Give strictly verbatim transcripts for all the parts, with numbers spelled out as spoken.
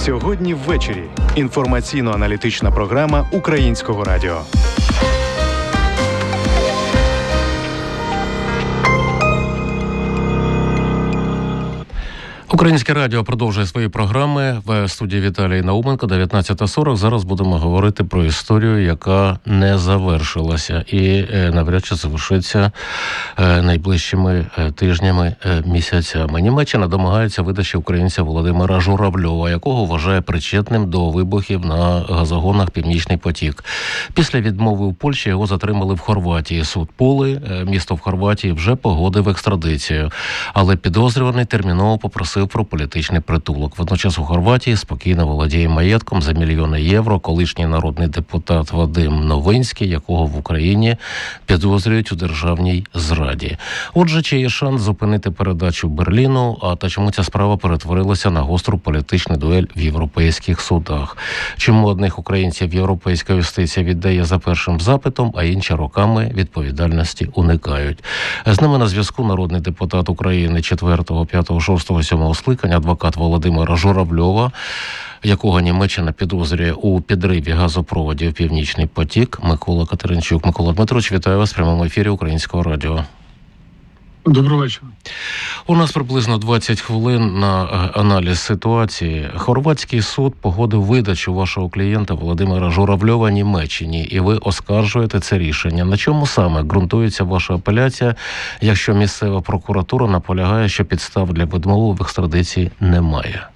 Сьогодні ввечері. Інформаційно-аналітична програма Українського радіо. Українське радіо продовжує свої програми. В студії Віталій Науменко, дев'ятнадцята сорок. Зараз будемо говорити про історію, яка не завершилася і навряд чи завершиться найближчими тижнями, місяцями. Німеччина домагається видачі українця Володимира Журавльова, якого вважає причетним до вибухів на газогонах «Північний потік». Після відмови у Польщі його затримали в Хорватії. Суд Пули, місто в Хорватії, вже погодив екстрадицію. Але підозрюваний терміново попросив про політичний притулок. Водночас у Хорватії спокійно володіє маєтком за мільйони євро колишній народний депутат Вадим Новинський, якого в Україні підозрюють у державній зраді. Отже, чи є шанс зупинити передачу Берліну, а та чому ця справа перетворилася на гостру політичну дуель в європейських судах? Чому одних українців європейська юстиція віддає за першим запитом, а інші роками відповідальності уникають? З нами на зв'язку народний депутат України четвертого, п'ятого, шостого, сьомого скликання, адвокат Володимира Журавльова, якого Німеччина підозрює у підриві газопроводів «Північний потік», Микола Катеринчук. Микола Дмитрович, вітаю вас в прямому ефірі Українського радіо. Доброго вечора. У нас приблизно двадцять хвилин на аналіз ситуації. Хорватський суд погодив видачу вашого клієнта Володимира Журавльова Німеччині, і ви оскаржуєте це рішення. На чому саме ґрунтується ваша апеляція, якщо місцева прокуратура наполягає, що підстав для відмови в екстрадиції немає?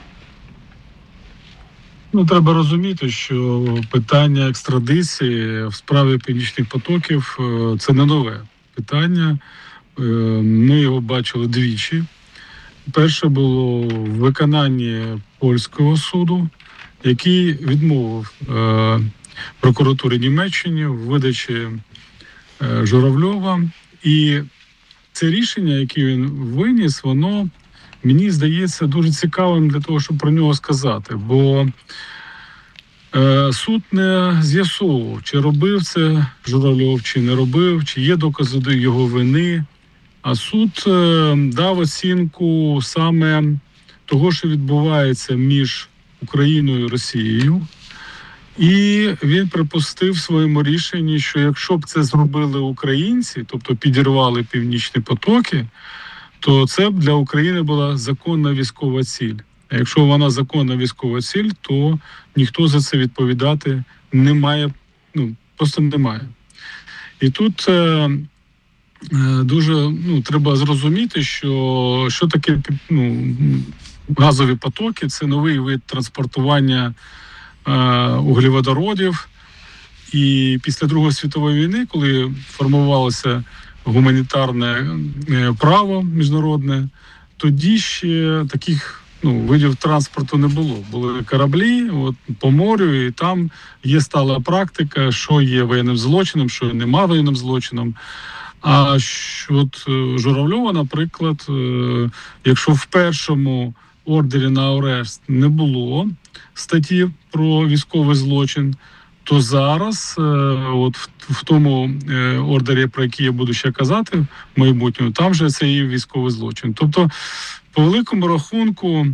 Ну, треба розуміти, що питання екстрадиції в справі «Північних потоків» – це не нове питання. Ми його бачили двічі. Перше було в виконанні польського суду, який відмовив е, прокуратурі Німеччини в видачі е, Журавльова. І це рішення, яке він виніс, воно, мені здається, дуже цікавим для того, щоб про нього сказати. Бо е, суд не з'ясовував, чи робив це Журавльов, чи не робив, чи є докази його вини. А суд е, дав оцінку саме того, що відбувається між Україною і Росією. І він припустив в своєму рішенні, що якщо б це зробили українці, тобто підірвали «Північні потоки», то це б для України була законна військова ціль. А якщо вона законна військова ціль, то ніхто за це відповідати не має, ну, просто немає. І тут е, дуже ну, треба зрозуміти, що, що таке ну, газові потоки – це новий вид транспортування е, углеводородів. І після Другої світової війни, коли формувалося гуманітарне право міжнародне, тоді ще таких ну, видів транспорту не було. Були кораблі от, по морю, і там є стала практика, що є воєнним злочином, що нема воєнним злочином. А от Журавльова, наприклад, якщо в першому ордері на арешт не було статті про військовий злочин, то зараз, от в тому ордері, про який я буду ще казати в майбутньому, там же це і військовий злочин. Тобто, по великому рахунку,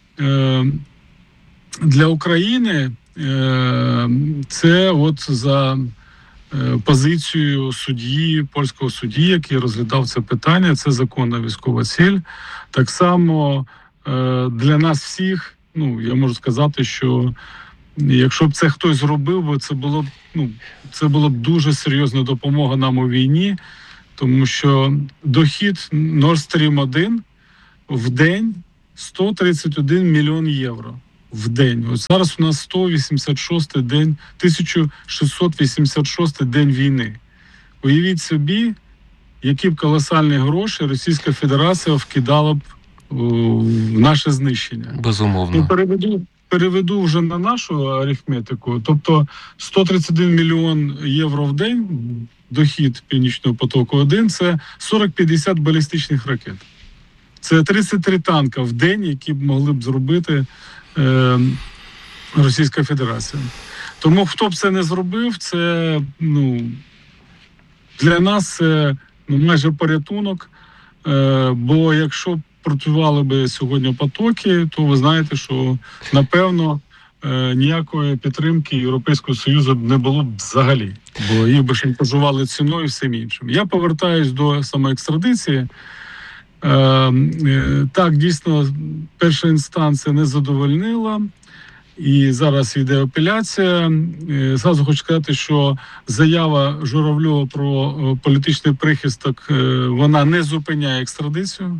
для України це от за позицією судді, польського судді, який розглядав це питання, це законна військова ціль. Так само для нас всіх, ну, я можу сказати, що якщо б це хтось зробив, бо це було б, ну, це було б дуже серйозна допомога нам у війні, тому що дохід Nord Stream один в день сто тридцять один мільйон євро. В день. Ось зараз у нас сто вісімдесят шостий день, тисяча шістсот вісімдесят шостий день війни. Уявіть собі, які б колосальні гроші Російська Федерація вкидала б в наше знищення. Безумовно. Ну, переведу, переведу вже на нашу арифметику. Тобто сто тридцять один мільйон євро в день, дохід Північного потоку один, це сорок п'ятдесят балістичних ракет. Це тридцять три танка в день, які б могли б зробити е, Російська Федерація. Тому хто б це не зробив, це ну, для нас це ну, майже порятунок. Е, бо якщо запрацювали би сьогодні потоки, то ви знаєте, що напевно ніякої підтримки Європейського Союзу не було б взагалі, бо їх би шантажували ціною і всім іншим. Я повертаюсь до самоекстрадиції. Так, дійсно, перша інстанція не задовольнила, і зараз йде апеляція. Зразу хочу сказати, що заява Журавльова про політичний прихисток, вона не зупиняє екстрадицію,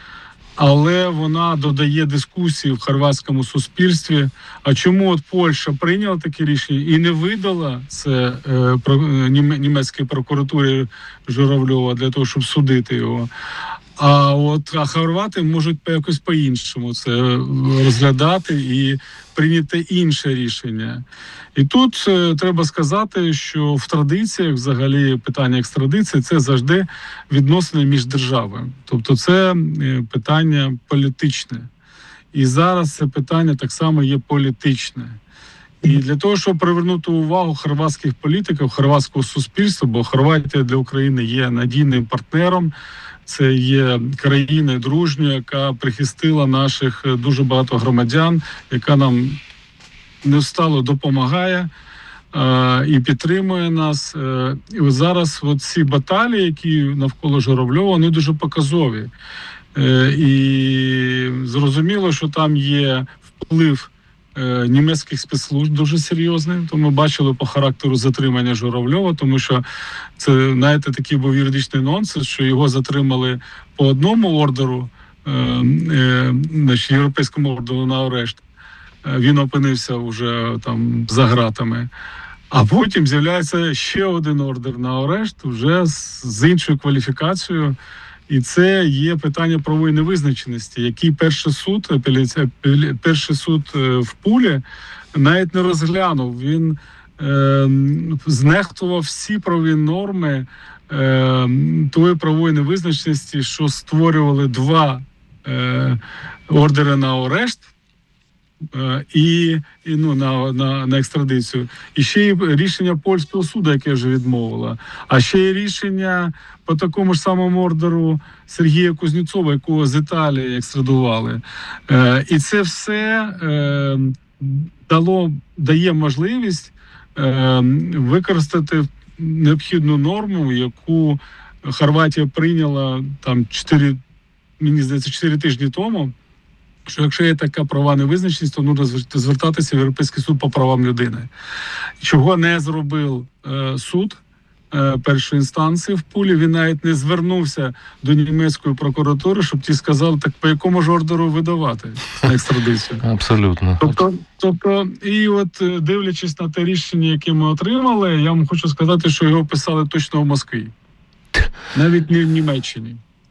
але вона додає дискусії в хорватському суспільстві. А чому от Польща прийняла таке рішення і не видала це німецькій прокуратурі Журавльова для того, щоб судити його? А от а хорвати можуть якось по-іншому це розглядати і прийняти інше рішення. І тут е, треба сказати, що в традиціях взагалі питання екстрадиції – це завжди відносини між державами. Тобто це е, питання політичне. І зараз це питання так само є політичне. І для того, щоб привернути увагу хорватських політиків, хорватського суспільства, бо Хорватія для України є надійним партнером, це є країна дружня, яка прихистила наших дуже багато громадян, яка нам невстало допомагає е, і підтримує нас. Е, і зараз от ці баталії, які навколо Журавльова, вони дуже показові. Е, і зрозуміло, що там є вплив е, німецьких спецслужб дуже серйозний. То ми бачили по характеру затримання Журавльова, тому що це, знаєте, такий був юридичний нонсенс, що його затримали по одному ордеру, е, е, значить, європейському ордеру на арешт. Він опинився вже там за ґратами. А потім з'являється ще один ордер на арешт вже з, з іншою кваліфікацією. І це є питання правової невизначеності, який перший суд, апеляція, перший суд в Пулі навіть не розглянув. Він е, знехтував всі правові норми е, тої правової невизначеності, що створювали два е, ордери на арешт, І, і ну на, на на екстрадицію, і ще й рішення польського суду, яке вже відмовило, а ще й рішення по такому ж самому ордеру Сергія Кузнєцова, якого з Італії екстрадували. Е, і це все е, дало дає можливість е, використати необхідну норму, яку Хорватія прийняла там чотири, мені здається, чотири тижні тому. Що якщо є така права невизначеність, то нужно звертатися в Європейський суд по правам людини. Чого не зробив е, суд е, першої інстанції в Пулі, він навіть не звернувся до німецької прокуратури, щоб ті сказали, так по якому ж ордеру видавати екстрадицію. Абсолютно. Тобто, тобто, і от дивлячись на те рішення, яке ми отримали, я вам хочу сказати, що його писали точно в Москві. Навіть не в Німеччині.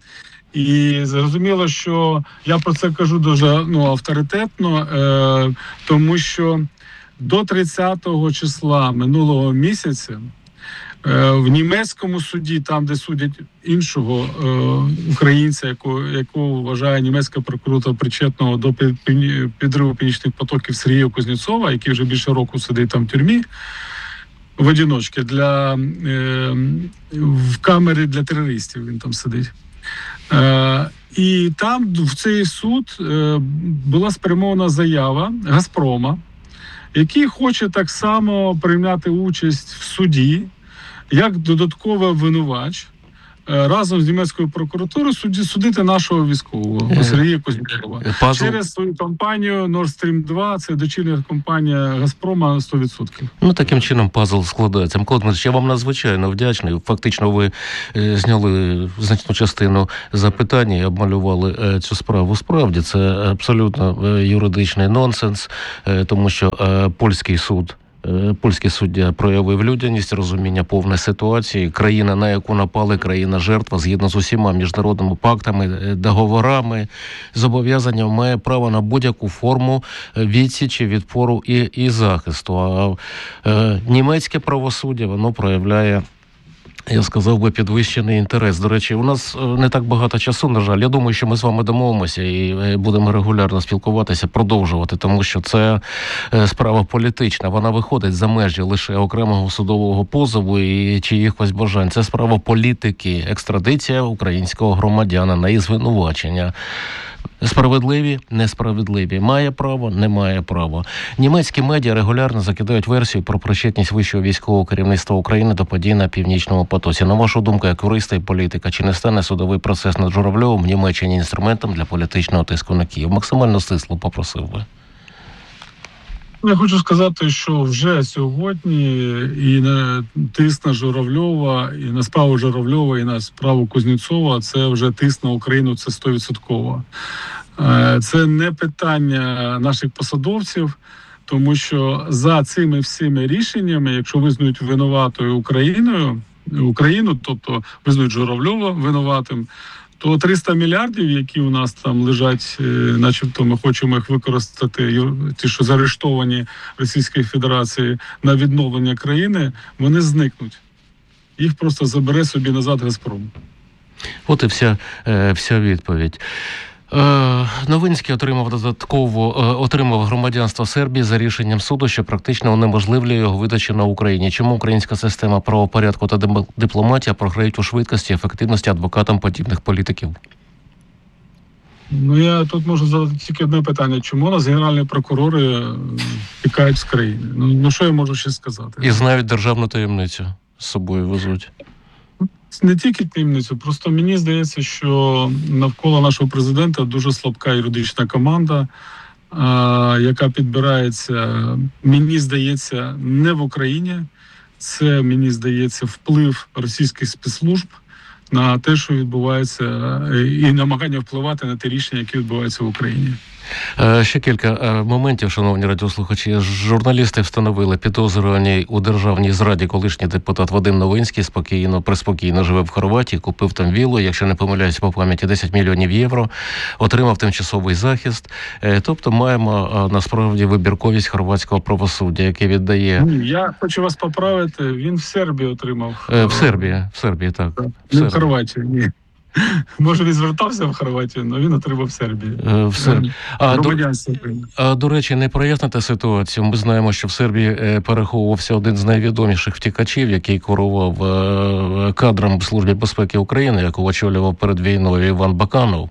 І зрозуміло, що я про це кажу дуже ну, авторитетно, е, тому що до тридцятого числа минулого місяця е, в німецькому суді, там, де судять іншого е, українця, якого, якого вважає німецька прокуратура причетного до підриву північних потоків Сергія Кузнєцова, який вже більше року сидить там в тюрмі, в одиночці, для, е, в камері для терористів він там сидить. Е, і там в цей суд е, була спрямована заява Газпрома, який хоче так само прийняти участь в суді як додатковий обвинувач е, разом з німецькою прокуратурою суді, судити нашого військового Сергія Кузнєцова Пазл... через свою компанію Nord Stream два, це дочірня компанія Газпрома сто відсотків. Ну, таким чином пазл складається. Микола Дмитрович, я вам надзвичайно вдячний. Фактично ви е, зняли значну частину запитань і обмалювали е, цю справу. Справді, це абсолютно е, юридичний нонсенс, е, тому що е, польський суд Польський суддя проявив людяність, розуміння повної ситуації. Країна, на яку напали, країна-жертва, згідно з усіма міжнародними пактами, договорами, зобов'язанням, має право на будь-яку форму відсічі, відпору і, і захисту. А е, німецьке правосуддя, воно проявляє я сказав би, підвищений інтерес. До речі, у нас не так багато часу, на жаль. Я думаю, що ми з вами домовимося і будемо регулярно спілкуватися, продовжувати, тому що це справа політична. Вона виходить за межі лише окремого судового позову і чиїхось бажань. Це справа політики, екстрадиція українського громадянина і звинувачення. Справедливі, несправедливі. Має право, не має права. Німецькі медіа регулярно закидають версію про причетність вищого військового керівництва України до подій на Північному потоці. На вашу думку, як юриста і політика, чи не стане судовий процес над Журавльовим в Німеччині інструментом для політичного тиску на Київ? Максимально стисло попросив би. Я хочу сказати, що вже сьогодні і на тиск на Журавльова, і на справу Журавльова, і на справу Кузнєцова – це вже тиск на Україну, це сто відсотків. Це не питання наших посадовців, тому що за цими всіми рішеннями, якщо визнають винуватою Україною, Україну, тобто визнають Журавльова винуватим, то триста мільярдів, які у нас там лежать, начебто ми хочемо їх використати, ті, що заарештовані Російської Федерації, на відновлення країни, вони зникнуть. Їх просто забере собі назад Газпром. От і вся, вся відповідь. Новинський отримав додатково отримав громадянство Сербії за рішенням суду, що практично унеможливлює його видачу на Україні. Чому українська система правопорядку та дипломатія програють у швидкості і ефективності адвокатам подібних політиків? Ну, я тут можу задати тільки одне питання. Чому у нас генеральні прокурори тікають з країни? Ну, ну що я можу ще сказати? І знають державну таємницю з собою везуть. Не тільки таємницю, просто мені здається, що навколо нашого президента дуже слабка юридична команда, яка підбирається, мені здається, не в Україні. Це, мені здається, вплив російських спецслужб на те, що відбувається, і намагання впливати на ті рішення, які відбуваються в Україні. Ще кілька моментів, шановні радіослухачі. Журналісти встановили, підозрюваний у державній зраді колишній депутат Вадим Новинський спокійно, приспокійно живе в Хорватії, купив там віллу, якщо не помиляюсь по пам'яті, десять мільйонів євро, отримав тимчасовий захист. Тобто маємо насправді вибірковість хорватського правосуддя, яке віддає... Ні, я хочу вас поправити, він в Сербії отримав. В Сербії, в Сербії, так. так. Не в Хорватії, ні. Може, він звертався в Хорватію, але він отримав в Сербії. В Сербії. А, до, а, до речі, не прояснити ситуацію. Ми знаємо, що в Сербії переховувався один з найвідоміших втікачів, який керував кадром Служби безпеки України, яку очолював перед війною Іван Баканов.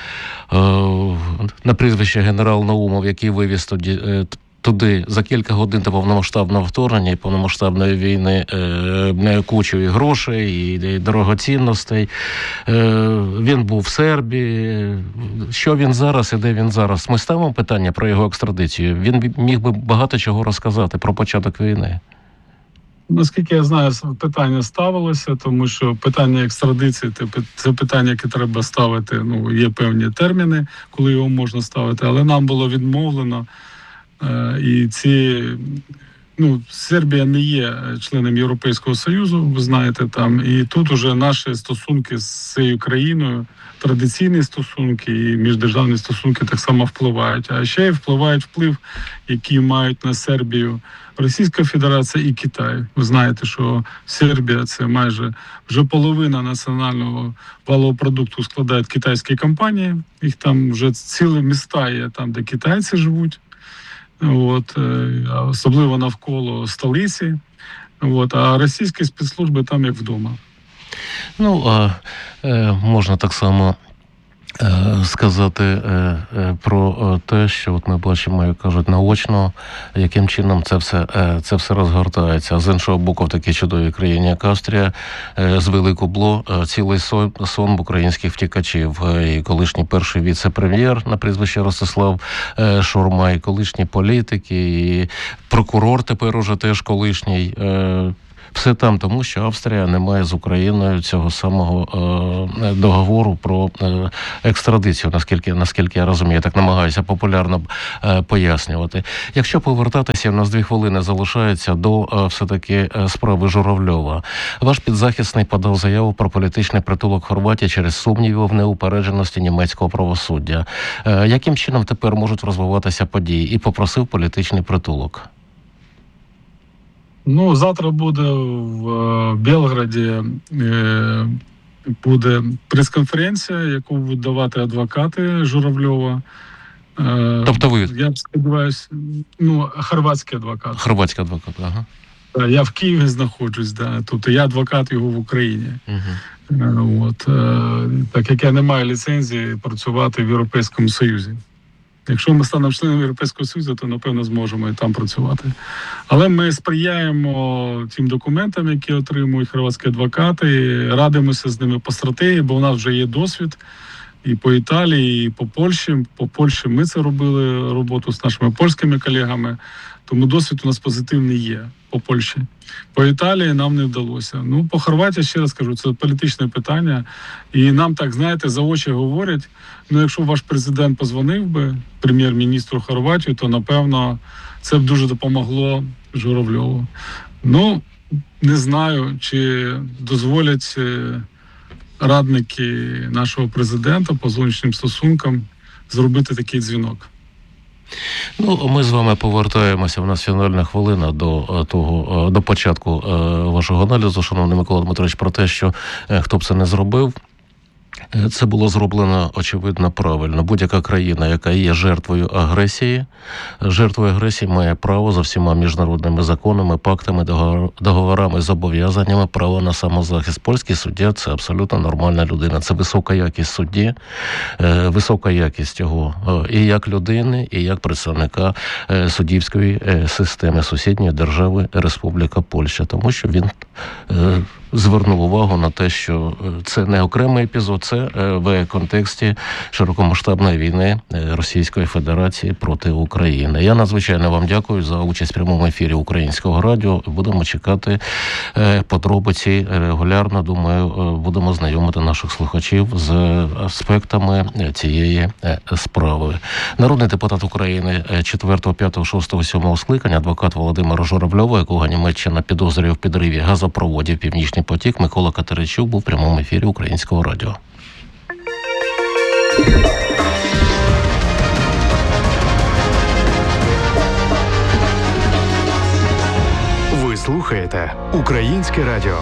На прізвище генерал Наумов, який вивіз тоді... туди за кілька годин до повномасштабного вторгнення і повномасштабної війни е, кучу і грошей, і дорогоцінностей. Е, він був в Сербії. Що він зараз і де він зараз? Ми ставимо питання про його екстрадицію. Він міг би багато чого розказати про початок війни. Наскільки я знаю, питання ставилося, тому що питання екстрадиції – це питання, яке треба ставити. Ну, є певні терміни, коли його можна ставити, але нам було відмовлено. І ці, ну, Сербія не є членом Європейського Союзу, ви знаєте, там, і тут уже наші стосунки з цією країною, традиційні стосунки і міждержавні стосунки так само впливають. А ще й впливають вплив, який мають на Сербію Російська Федерація і Китай. Ви знаєте, що Сербія – це майже вже половина національного валового продукту складають китайські компанії. Їх там вже цілі міста є, там, де китайці живуть. От, особливо навколо столиці, от, а російські спецслужби там як вдома. Ну, а е, можна так само е, сказати е, е, про те, що от ми бачимо, як кажуть, наочно, яким чином це все, е, це все розгортається. А з іншого боку, в такій чудовій країні, як Австрія, е, з Великобло, е, цілий сон, сон українських втікачів. Е, і колишній перший віце-прем'єр на прізвище Ростислав е, Шурма, і колишні політики, і прокурор тепер уже теж колишній. Е, Все там, тому що Австрія не має з Україною цього самого е, договору про е, екстрадицію, наскільки, наскільки я розумію. Я так намагаюся популярно е, пояснювати. Якщо повертатися, у нас дві хвилини залишається до е, все-таки справи Журавльова. Ваш підзахисний подав заяву про політичний притулок Хорватії через сумніви в неупередженості німецького правосуддя. Е, яким чином тепер можуть розвиватися події? І попросив політичний притулок. Ну, завтра буде в Белграді е, буде прес-конференція, яку будуть давати адвокати Журавльова. Е, тобто ви? Я сподіваюся, ну, хорватський адвокат. Хорватський адвокат, ага. Я в Києві знаходжусь, да. Тобто я адвокат його в Україні. Угу. От, так як я не маю ліцензії працювати в Європейському Союзі. Якщо ми станемо членом Європейського Союзу, то, напевно, зможемо і там працювати. Але ми сприяємо тим документам, які отримують хорватські адвокати, радимося з ними по стратегії, бо у нас вже є досвід і по Італії, і по Польщі. По Польщі ми це робили роботу з нашими польськими колегами, тому досвід у нас позитивний є по Польщі. По Італії нам не вдалося. Ну, по Хорватії, ще раз кажу, це політичне питання. І нам так, знаєте, за очі говорять, ну, якщо ваш президент позвонив би прем'єр-міністру Хорватії, то, напевно, це б дуже допомогло Журавльову. Ну, не знаю, чи дозволять радники нашого президента по зовнішнім стосункам зробити такий дзвінок. Ну, ми з вами повертаємося, в нас фінальна хвилина до того, до початку вашого аналізу, шановний Микола Дмитрович, про те, що хто б це не зробив, це було зроблено, очевидно, правильно. Будь-яка країна, яка є жертвою агресії, жертвою агресії має право за всіма міжнародними законами, пактами, договорами, зобов'язаннями, право на самозахист. Польський суддя – це абсолютно нормальна людина. Це висока якість судді, висока якість його і як людини, і як представника суддівської системи сусідньої держави Республіка Польща. Тому що він звернув увагу на те, що це не окремий епізод, це в контексті широкомасштабної війни Російської Федерації проти України. Я надзвичайно вам дякую за участь в прямому ефірі Українського радіо. Будемо чекати подробиці регулярно. Думаю, будемо знайомити наших слухачів з аспектами цієї справи. Народний депутат України четвертого, п'ятого, шостого, сьомого скликання, адвокат Володимира Журавльова, якого Німеччина підозрює в підриві газопроводів «Північний потік», Микола Катеричук був в прямому ефірі Українського радіо. Ви слухаєте Українське радіо.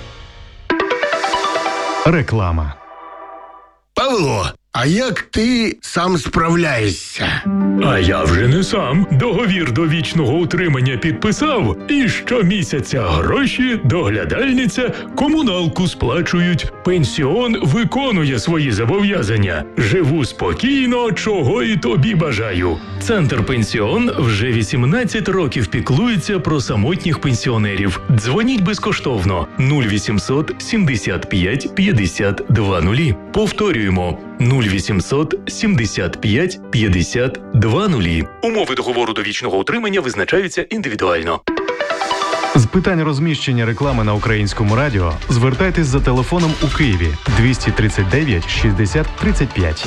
Реклама. Павло, а як ти сам справляєшся? А я вже не сам. Договір довічного утримання підписав, і щомісяця гроші, доглядальниця, комуналку сплачують. Пенсіон виконує свої зобов'язання. Живу спокійно, чого і тобі бажаю. Центр Пенсіон вже вісімнадцять років піклується про самотніх пенсіонерів. Дзвоніть безкоштовно нуль вісімсот сімдесят п'ять п'ятдесят два нулі. Повторюємо нуль вісімсот сімдесят п'ять п'ятдесят два нулі. Умови договору довічного утримання визначаються індивідуально. З питань розміщення реклами на Українському радіо звертайтесь за телефоном у Києві двісті тридцять дев'ять шістдесят тридцять п'ять.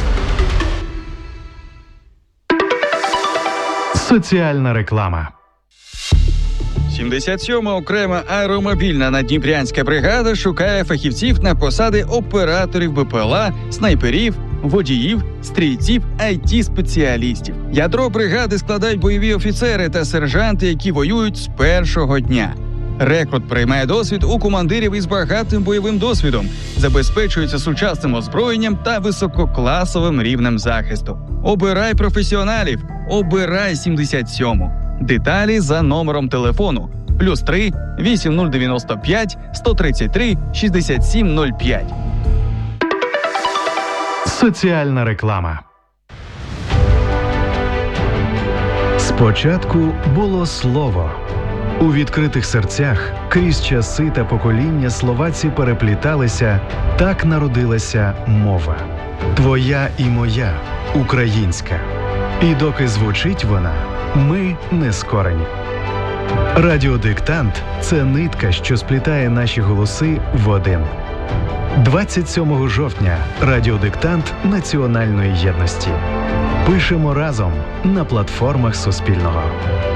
Соціальна реклама. сімдесят сьома окрема аеромобільна наддніпрянська бригада шукає фахівців на посади операторів БПЛА, снайперів, водіїв, стрільців, ай ті-спеціалістів. Ядро бригади складають бойові офіцери та сержанти, які воюють з першого дня. Рекрут приймає досвід у командирів із багатим бойовим досвідом, забезпечується сучасним озброєнням та висококласовим рівнем захисту. Обирай професіоналів, обирай сімдесят сьому. Деталі за номером телефону плюс три вісім нуль дев'яносто п'ять сто тридцять три шістдесят сім нуль п'ять. Соціальна реклама. Спочатку було слово. У відкритих серцях крізь часи та покоління словаці перепліталися, так народилася мова. Твоя і моя, українська. І доки звучить вона, ми не скорені. Радіодиктант – це нитка, що сплітає наші голоси в один. двадцять сьомого жовтня радіодиктант національної єдності. Пишемо разом на платформах Суспільного.